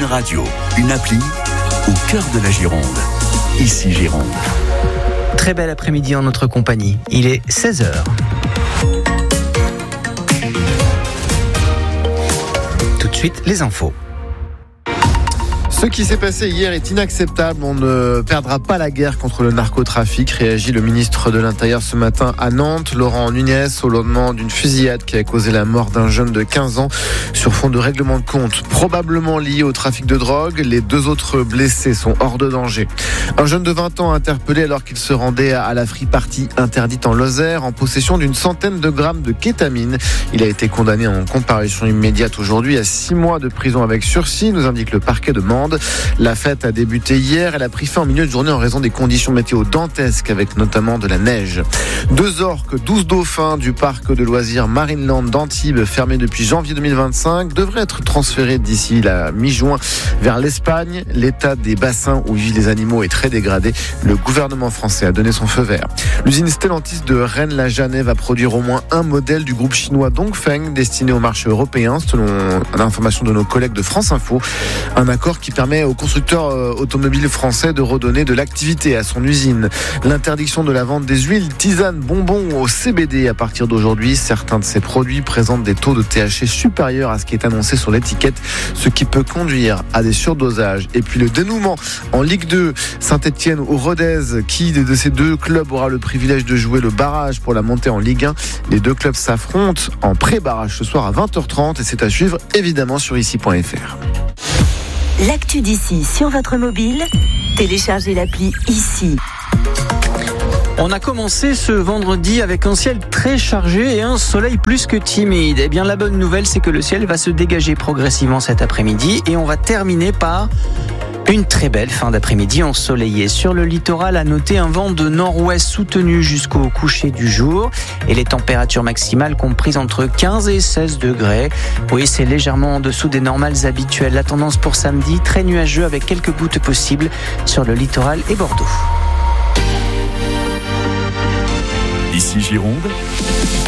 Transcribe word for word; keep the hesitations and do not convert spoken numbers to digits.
Radio, une appli au cœur de la Gironde. Ici Gironde. Très bel après-midi en notre compagnie. Il est seize heures. Tout de suite, les infos. Ce qui s'est passé hier est inacceptable. On ne perdra pas la guerre contre le narcotrafic, réagit le ministre de l'Intérieur ce matin à Nantes, Laurent Nunez, au lendemain d'une fusillade qui a causé la mort d'un jeune de quinze ans sur fond de règlement de compte, probablement lié au trafic de drogue. Les deux autres blessés sont hors de danger. Un jeune de vingt ans interpellé alors qu'il se rendait à la free party interdite en Lozère en possession d'une centaine de grammes de kétamine. Il a été condamné en comparution immédiate aujourd'hui à six mois de prison avec sursis, nous indique le parquet de Mende. La fête a débuté hier, elle a pris fin en milieu de journée en raison des conditions météo dantesques avec notamment de la neige. Deux orques, douze dauphins du parc de loisirs Marineland d'Antibes, fermé depuis janvier deux mille vingt-cinq, devraient être transférés d'ici la mi-juin vers l'Espagne. L'état des bassins où vivent les animaux est très dégradé. Le gouvernement français a donné son feu vert. L'usine Stellantis de Rennes-la-Janet va produire au moins un modèle du groupe chinois Dongfeng destiné au marché européen, selon l'information de nos collègues de France Info. Un accord qui permet aux constructeurs automobiles français de redonner de l'activité à son usine. L'interdiction de la vente des huiles, tisanes, bonbons au C B D à partir d'aujourd'hui. Certains de ces produits présentent des taux de T H C supérieurs à ce qui est annoncé sur l'étiquette, ce qui peut conduire à des surdosages. Et puis le dénouement en Ligue deux, Saint-Etienne ou Rodez, qui de ces deux clubs aura le privilège de jouer le barrage pour la montée en Ligue un. Les deux clubs s'affrontent en pré-barrage ce soir à vingt heures trente et c'est à suivre évidemment sur ici point f r. L'actu d'ici sur votre mobile, téléchargez l'appli ici. On a commencé ce vendredi avec un ciel très chargé et un soleil plus que timide. Eh bien, la bonne nouvelle, c'est que le ciel va se dégager progressivement cet après-midi et on va terminer par une très belle fin d'après-midi ensoleillée. Sur le littoral, à noter un vent de nord-ouest soutenu jusqu'au coucher du jour et les températures maximales comprises entre quinze et seize degrés. Oui, c'est légèrement en dessous des normales habituelles. La tendance pour samedi, très nuageux avec quelques gouttes possibles sur le littoral et Bordeaux. Ici Gironde.